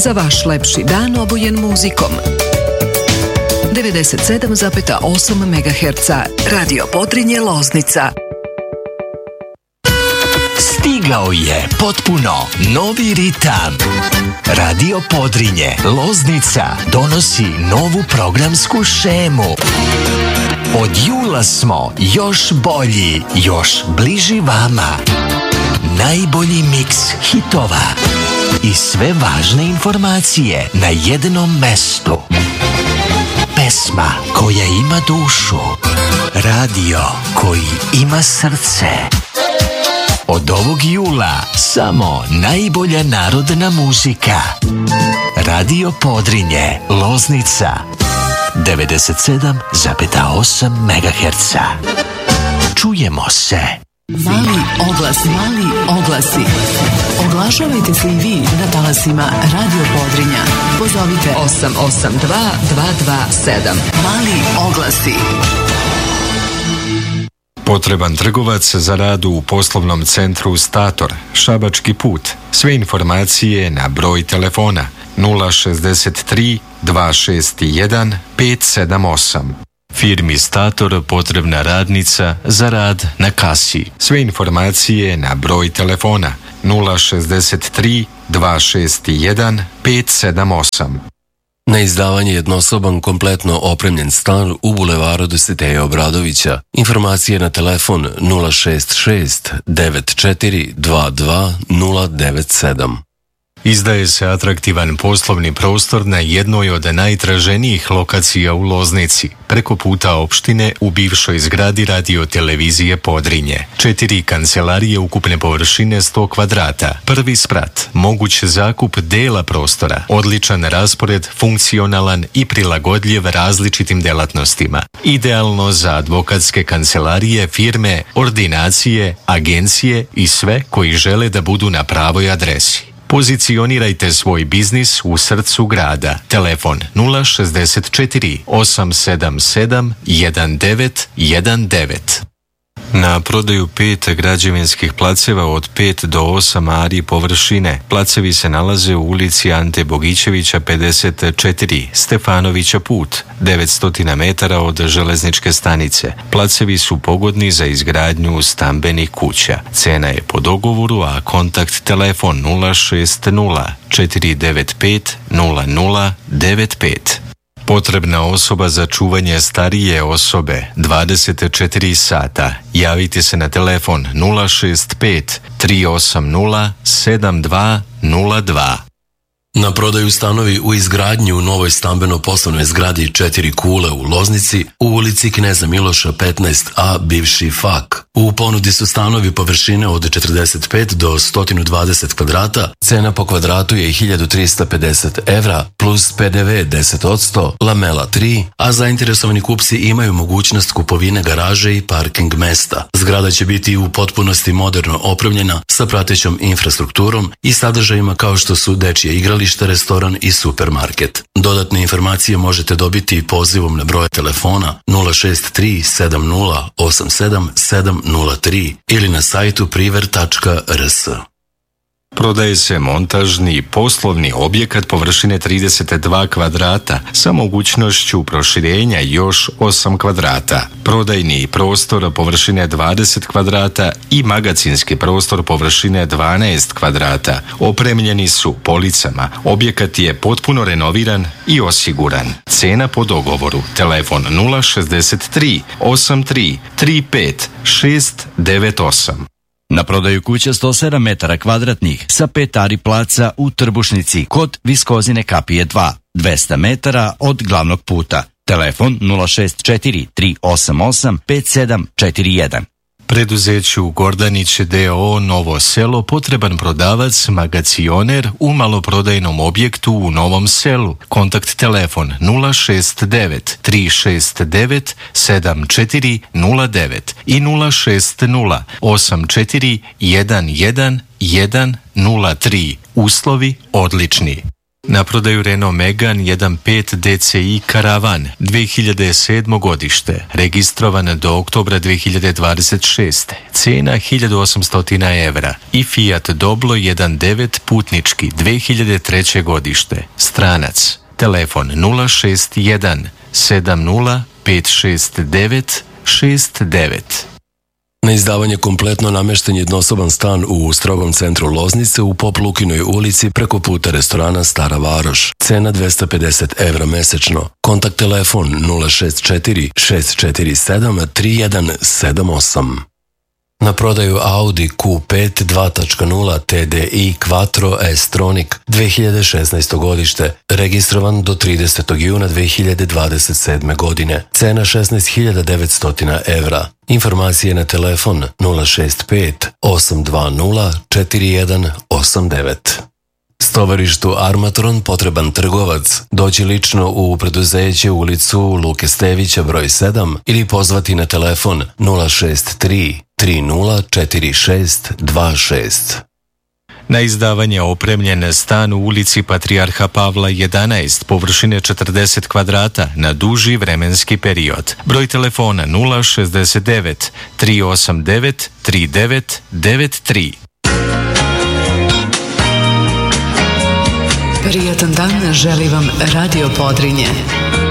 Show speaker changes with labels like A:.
A: Za vaš lepši dan obojen muzikom. 97,8 MHz Radio Podrinje Loznica.
B: Stigao je potpuno novi ritam. Radio Podrinje Loznica donosi novu programsku šemu. Od jula smo još bolji, još bliži vama. Najbolji miks hitova i sve važne informacije na jednom mestu. Pesma koja ima dušu. Radio koji ima srce. Od ovog jula samo najbolja narodna muzika. Radio Podrinje Loznica 97,8 MHz. Čujemo se.
A: Mali oglasi. Oglašavajte se i vi na talasima Radio Podrinja. Pozovite 882 227. Mali oglasi.
C: Potreban trgovac za rad u poslovnom centru Stator, Šabački put. Sve informacije na broj telefona 063 261 578. Firmi Stator potrebna radnica za rad na kasi. Sve informacije na broj telefona 063 261 578.
D: Na izdavanje jednosoban kompletno opremljen stan u bulevaru Dositeja Obradovića. Informacije na telefon 066 9422 097.
C: Izdaje se atraktivan poslovni prostor na jednoj od najtraženijih lokacija u Loznici, preko puta opštine u bivšoj zgradi Radio-televizije Podrinje. 4 kancelarije ukupne površine 100 kvadrata, prvi sprat, moguć zakup dela prostora, odličan raspored, funkcionalan i prilagodljiv različitim delatnostima. Idealno za advokatske kancelarije, firme, ordinacije, agencije i sve koji žele da budu na pravoj adresi. Pozicionirajte svoj biznis u srcu grada. Telefon 064 877 1919. Na prodaju 5 građevinskih placeva od 5 do 8 ari površine. Placevi se nalaze u ulici Ante Bogićevića 54, Stefanovića put, 900 metara od železničke stanice. Placevi su pogodni za izgradnju stambenih kuća. Cena je po dogovoru, a kontakt telefon 060 495 0095. Potrebna osoba za čuvanje starije osobe 24 sata. Javite se na telefon 065 380 7202.
D: Na prodaju stanovi u izgradnji u novoj stambeno-poslovnoj zgradi 4 kule u Loznici u ulici Kneza Miloša 15a bivši FAK. U ponudi su stanovi površine od 45 do 120 kvadrata, cena po kvadratu je 1350 evra plus PDV 10%, lamela 3, a zainteresovani kupci imaju mogućnost kupovine garaže i parking mesta. Zgrada će biti u potpunosti moderno opremljena sa pratećom infrastrukturom i sadržajima kao što su dečje igralište, restoran i supermarket. Dodatne informacije možete dobiti pozivom na broje telefona 063 7087 703 ili na sajtu priver.rs.
C: Prodaje se montažni poslovni objekat površine 32 kvadrata sa mogućnošću proširenja još 8 kvadrata. Prodajni prostor površine 20 kvadrata i magacinski prostor površine 12 kvadrata. Opremljeni su policama. Objekat je potpuno renoviran i osiguran. Cena po dogovoru. Telefon 063 83 35 698.
E: Na prodaju kuća 107 metara kvadratnih sa 5 ari placa u Trbušnici kod Viskozine kapije 2, 200 metara od glavnog puta. Telefon 064 388 5741.
C: Preduzeću Gordanić D.O. Novo selo potreban prodavac, magacioner u maloprodajnom objektu u Novom selu. Kontakt telefon 069 369 7409 i 060 84 11 103. Uslovi odlični. Na prodaju Renault Megane 1.5 DCI Karavan 2007. godište, registrovan do oktobra 2026. Cena 1800 evra i Fiat Doblo 1.9 putnički 2003. godište, stranac. Telefon 061 70 569 69.
D: Na izdavanje kompletno namešten jednosoban stan u strogom centru Loznice u Pop Lukinoj ulici preko puta restorana Stara Varoš. Cena 250 evra mesečno. Kontakt telefon 064 647 3178. Na prodaju Audi Q5 2.0 TDI Quattro S-Tronic 2016. godište, registrovan do 30. juna 2027. godine. Cena 16.900 evra. Informacije na telefon 065 820 4189. Stovarištu Armatron potreban trgovac. Doći lično u preduzeće ulicu Luke Stevića broj 7 ili pozvati na telefon 063 304626.
C: Na izdavanje opremljen stan u ulici Patrijarha Pavla 11, površine 40 kvadrata na duži vremenski period. Broj telefona 069 389 3993.
A: Prijatan dan želi vam Radio Podrinje.